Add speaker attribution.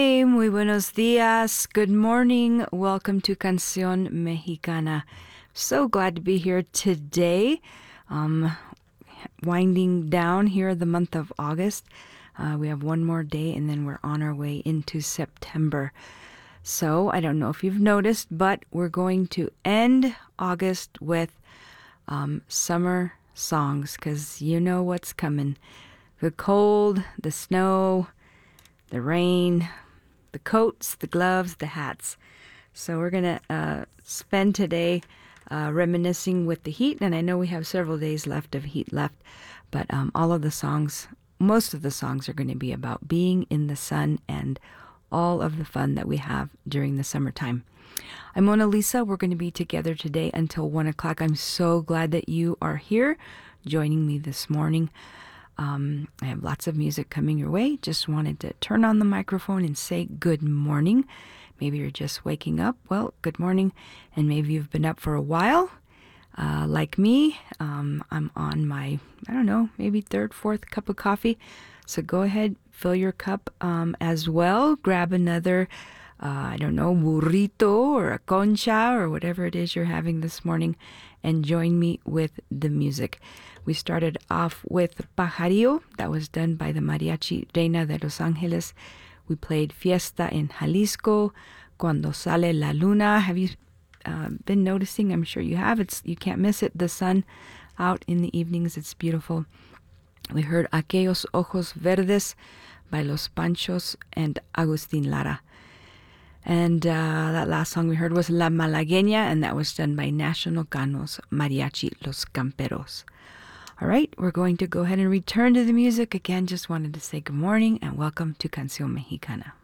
Speaker 1: Hey, muy buenos días. Good morning. Welcome to Canción Mexicana. So glad to be here today. Winding down here the month of August. We have one more day and then we're on our way into September. So I don't know if you've noticed, but we're going to end August with summer songs because you know what's coming. The cold, the snow, the rain, the coats, the gloves, the hats. So we're going to spend today reminiscing with the heat. And I know we have several days left of heat left, but all of the songs, most of the songs are going to be about being in the sun and all of the fun that we have during the summertime. I'm Mona Lisa. We're going to be together today until 1 o'clock. I'm so glad that you are here joining me this morning. I have lots of music coming your way. Just wanted to turn on the microphone and say good morning. Maybe you're just waking up. Well, good morning. And maybe you've been up for a while. Like me, I'm on my, maybe third, fourth cup of coffee. So go ahead, fill your cup as well. Grab another, burrito or a concha or whatever it is you're having this morning and join me with the music. We started off with Pajarillo. That was done by the Mariachi Reina de Los Angeles. We played Fiesta en Jalisco, Cuando Sale la Luna. Have you been noticing? I'm sure you have. You can't miss it. The sun out in the evenings. It's beautiful. We heard Aquellos Ojos Verdes by Los Panchos and Agustin Lara. And that last song we heard was La Malagueña, and that was done by National Ganos Mariachi Los Camperos. All right, we're going to go ahead and return to the music. Again, just wanted to say good morning and welcome to Canción Mexicana.